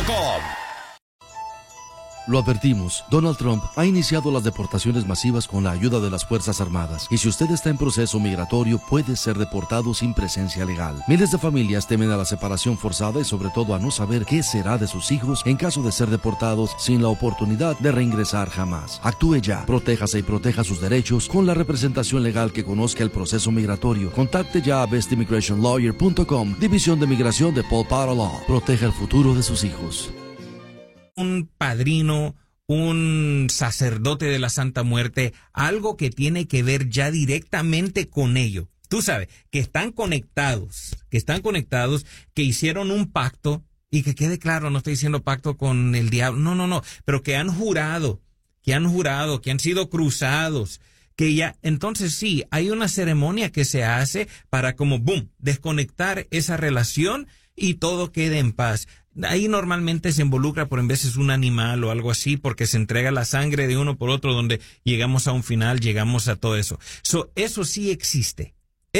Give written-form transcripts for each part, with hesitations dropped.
Lo advertimos, Donald Trump ha iniciado las deportaciones masivas con la ayuda de las Fuerzas Armadas. Y si usted está en proceso migratorio, puede ser deportado sin presencia legal. Miles de familias temen a la separación forzada y sobre todo a no saber qué será de sus hijos en caso de ser deportados sin la oportunidad de reingresar jamás. Actúe ya, protéjase y proteja sus derechos con la representación legal que conozca el proceso migratorio. Contacte ya a bestimmigrationlawyer.com, División de Migración de Paul Potter Law. Proteja el futuro de sus hijos. Un padrino, un sacerdote de la Santa Muerte, algo que tiene que ver ya directamente con ello. Tú sabes, que están conectados, que hicieron un pacto, y que quede claro, no estoy diciendo pacto con el diablo, no, pero que han jurado, que han sido cruzados, que ya, entonces sí, hay una ceremonia que se hace para como, boom, desconectar esa relación y todo quede en paz. Ahí normalmente se involucra por en veces un animal o algo así, porque se entrega la sangre de uno por otro, donde llegamos a un final, llegamos a todo eso. Eso sí existe.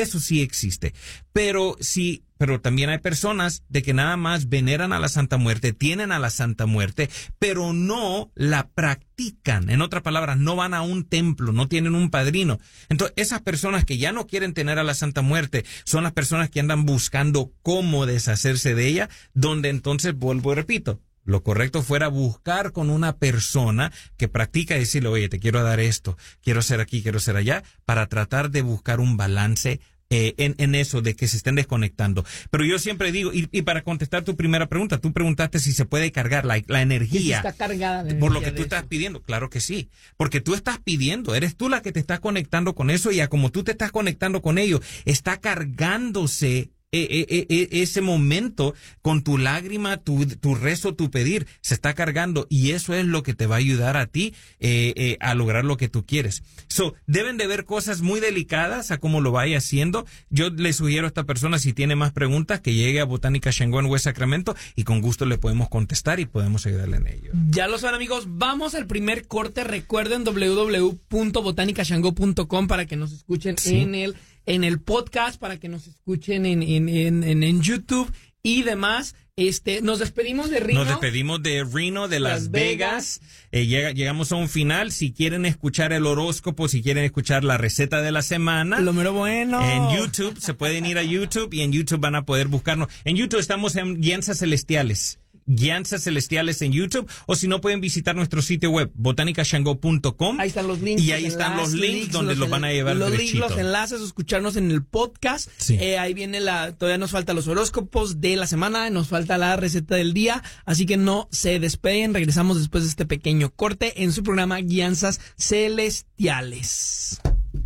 Pero también hay personas de que nada más veneran a la Santa Muerte, tienen a la Santa Muerte, pero no la practican. En otras palabras, no van a un templo, no tienen un padrino. Entonces, esas personas que ya no quieren tener a la Santa Muerte son las personas que andan buscando cómo deshacerse de ella, donde entonces, vuelvo y repito, lo correcto fuera buscar con una persona que practica y decirle, oye, te quiero dar esto, quiero ser aquí, quiero ser allá, para tratar de buscar un balance en eso de que se estén desconectando. Pero yo siempre digo, y para contestar tu primera pregunta, tú preguntaste si se puede cargar la energía. Si está cargada la por lo que tú estás pidiendo. Claro que sí. Porque tú estás pidiendo, eres tú la que te estás conectando con eso, y a como tú te estás conectando con ello, está cargándose ese momento con tu lágrima, tu rezo, tu pedir, se está cargando, y eso es lo que te va a ayudar a ti a lograr lo que tú quieres. Deben de ver cosas muy delicadas a cómo lo vaya haciendo. Yo le sugiero a esta persona, si tiene más preguntas, que llegue a Botánica Shango en West Sacramento, y con gusto le podemos contestar y podemos ayudarle en ello. Ya lo saben, amigos, vamos al primer corte. Recuerden www.botanicashango.com para que nos escuchen en el podcast, para que nos escuchen en YouTube y demás. Nos despedimos de Reno. Nos despedimos de Reno, de Las Vegas. Llegamos a un final. Si quieren escuchar el horóscopo, si quieren escuchar la receta de la semana, lo mero bueno, en YouTube, se pueden ir a YouTube, y en YouTube van a poder buscarnos. En YouTube estamos en Guianzas Celestiales en YouTube, o si no, pueden visitar nuestro sitio web, botanicashango.com. Ahí están los links. Y ahí están los links donde los van a llevar los derechito. Links, los enlaces, escucharnos en el podcast. Sí. Ahí viene todavía nos faltan los horóscopos de la semana, nos falta la receta del día, así que no se despeguen. Regresamos después de este pequeño corte en su programa Guianzas Celestiales.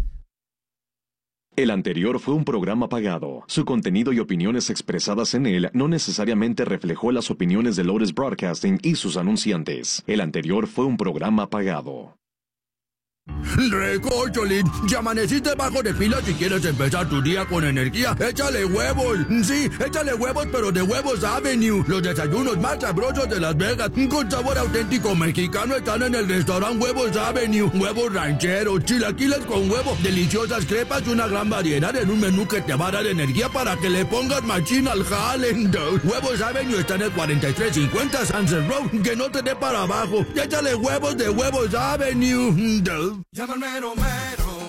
El anterior fue un programa pagado. Su contenido y opiniones expresadas en él no necesariamente reflejó las opiniones de Lotus Broadcasting y sus anunciantes. El anterior fue un programa pagado. Recócholín, ya amaneciste bajo de pila. Si quieres empezar tu día con energía, échale huevos. Sí, échale huevos, pero de Huevos Avenue. Los desayunos más sabrosos de Las Vegas, con sabor auténtico mexicano, están en el restaurante Huevos Avenue. Huevos rancheros, chilaquiles con huevo, deliciosas crepas y una gran variedad en un menú que te va a dar energía para que le pongas machín al jale. Huevos Avenue está en el 4350 Sunset Road. Que no te dé para abajo. Échale huevos de Huevos Avenue. Llama al mero mero,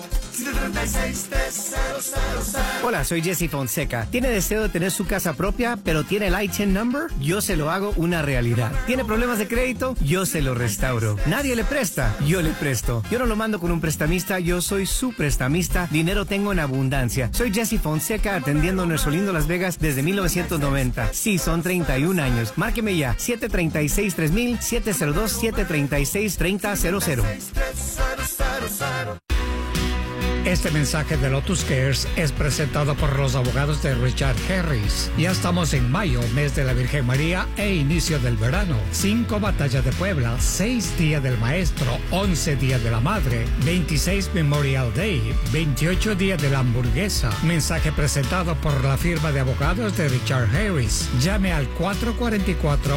736-3000. Hola, soy Jesse Fonseca. ¿Tiene deseo de tener su casa propia, pero tiene el ITIN number? Yo se lo hago una realidad. ¿Tiene problemas de crédito? Yo se lo restauro. ¿Nadie le presta? Yo le presto. Yo no lo mando con un prestamista, yo soy su prestamista. Dinero tengo en abundancia. Soy Jesse Fonseca, atendiendo nuestro lindo Las Vegas desde 1990. Sí, son 31 años. Márqueme ya, 736-3000, 702-736-3000. Este mensaje de Lotus Cares es presentado por los abogados de Richard Harris. Ya estamos en mayo, mes de la Virgen María e inicio del verano. 5 batallas de Puebla, 6 días del maestro, 11 días de la madre, 26 Memorial Day, 28 días de la hamburguesa. Mensaje presentado por la firma de abogados de Richard Harris. Llame al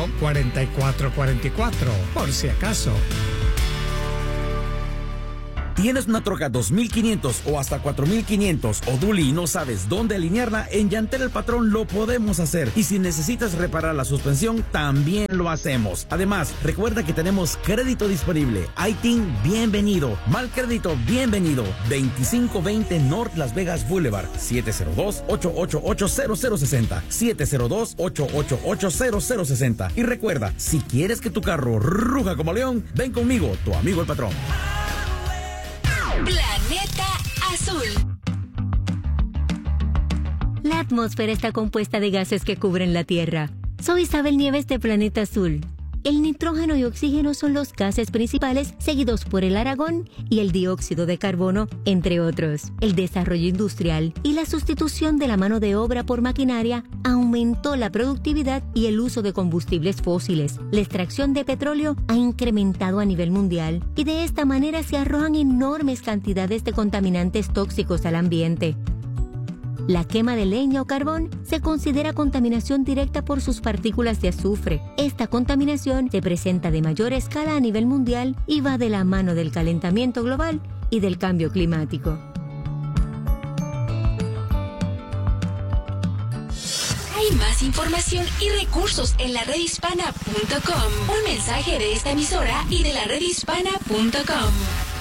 444-4444, por si acaso. ¿Tienes una troca 2500 o hasta 4500 o dually y no sabes dónde alinearla? En Yantel El Patrón lo podemos hacer. Y si necesitas reparar la suspensión, también lo hacemos. Además, recuerda que tenemos crédito disponible. ITIN, bienvenido. Mal crédito, bienvenido. 2520 North Las Vegas Boulevard. 702-888-0060. 702-888-0060. Y recuerda, si quieres que tu carro ruja como león, ven conmigo, tu amigo el patrón. Planeta Azul. La atmósfera está compuesta de gases que cubren la Tierra. Soy Isabel Nieves de Planeta Azul. El nitrógeno y oxígeno son los gases principales, seguidos por el argón y el dióxido de carbono, entre otros. El desarrollo industrial y la sustitución de la mano de obra por maquinaria aumentó la productividad y el uso de combustibles fósiles. La extracción de petróleo ha incrementado a nivel mundial y de esta manera se arrojan enormes cantidades de contaminantes tóxicos al ambiente. La quema de leña o carbón se considera contaminación directa por sus partículas de azufre. Esta contaminación se presenta de mayor escala a nivel mundial y va de la mano del calentamiento global y del cambio climático. Hay más información y recursos en la redhispana.com. Un mensaje de esta emisora y de la redhispana.com.